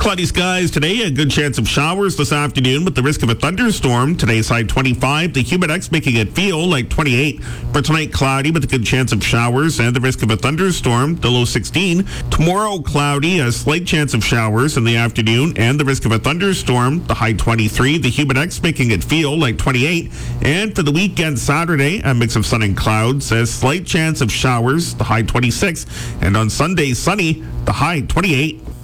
Cloudy skies today, a good chance of showers this afternoon with the risk of a thunderstorm. Today's high 25, the humid X making it feel like 28. For tonight, cloudy with a good chance of showers and the risk of a thunderstorm, the low 16. Tomorrow, cloudy, a slight chance of showers in the afternoon and the risk of a thunderstorm, the high 23. The humid X making it feel like 28. And for the weekend, Saturday, a mix of sun and clouds, a slight chance of showers, the high 26. And on Sunday, sunny, the high 28.